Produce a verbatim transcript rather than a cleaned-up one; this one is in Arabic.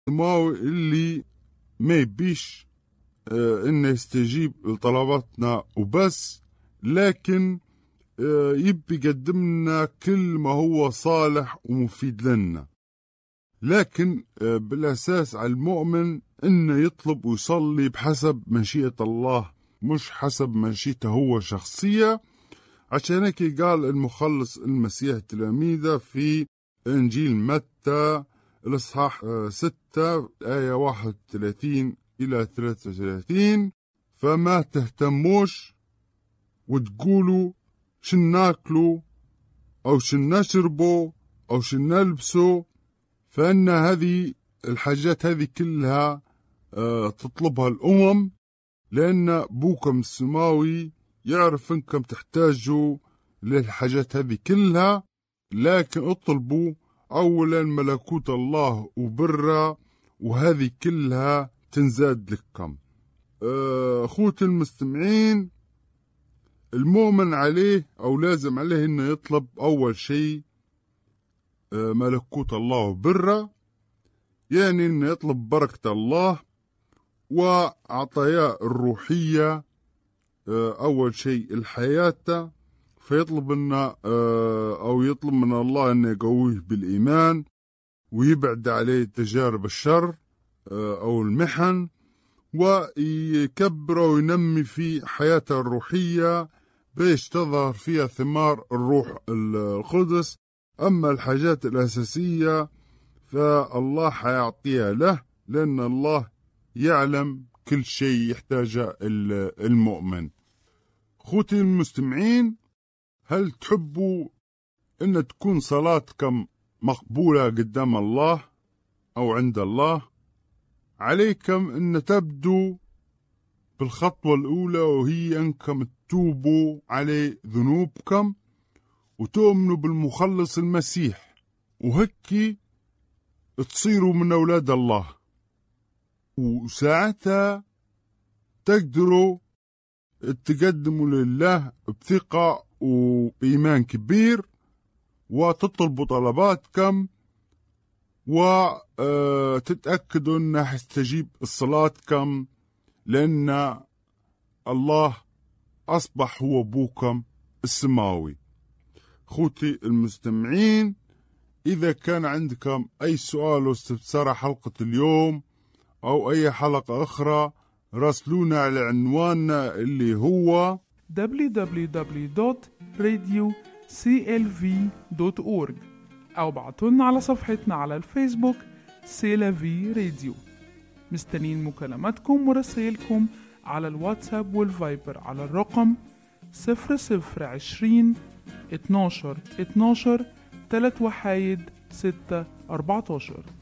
السماوي اللي ما يبيش آه إنه يستجيب لطلباتنا وبس، لكن آه يبي يقدم لنا كل ما هو صالح ومفيد لنا. لكن آه بالأساس على المؤمن إنه يطلب ويصلي بحسب مشيئة الله، مش حسب مشيئته هو شخصية. عشان هيك قال المخلص المسيح تلاميذه في إنجيل متى الإصحاح ستة آية واحد وثلاثين إلى ثلاثة وثلاثين: فما تهتموش وتقولوا شن ناكلوا أو شن نشربوا أو شن نلبسوا، فإن هذه الحاجات هذه كلها تطلبها الأمم، لأن بوكم السماوي يعرف أنكم تحتاجوا للحاجات هذه كلها. لكن اطلبوا أولا ملكوت الله وبره، وهذه كلها تنزاد لكم. أخوتي المستمعين، المؤمن عليه أو لازم عليه أنه يطلب أول شيء ملكوت الله وبره، يعني أنه يطلب بركة الله وعطاياه الروحية أول شيء الحياة، فيطلب أنه أو يطلب من الله أنه يقويه بالإيمان ويبعد عليه تجارب الشر أو المحن، ويكبر وينمي في حياته الروحية بيش تظهر فيها ثمار الروح القدس. أما الحاجات الأساسية فالله حيعطيها له، لأن الله يعلم كل شيء يحتاجه المؤمن. خوتي المستمعين، هل تحبوا أن تكون صلاتكم مقبولة قدام الله أو عند الله؟ عليكم أن تبدوا بالخطوة الأولى، وهي أنكم تتوبوا على ذنوبكم وتؤمنوا بالمخلص المسيح، وهكي تصيروا من أولاد الله، وساعتها تقدروا تقدموا لله بثقة وبإيمان كبير وتطلبوا طلباتكم، وتتأكدوا أنه يستجيب صلاتكم، لأن الله أصبح هو أبوكم السماوي. خوتي المستمعين، إذا كان عندكم أي سؤال واستفسار حلقة اليوم أو أي حلقة أخرى، راسلونا على عنواننا اللي هو دبليو دبليو دبليو دوت راديو سي إل في دوت أورج، أو بعتولنا على صفحتنا على الفيسبوك سيلافي راديو. مستنين مكالماتكم ورسائلكم على الواتساب والفايبر على الرقم صفر صفر عشرين اتناشر اتناشر تلات وحايد ستة أربعتاشر.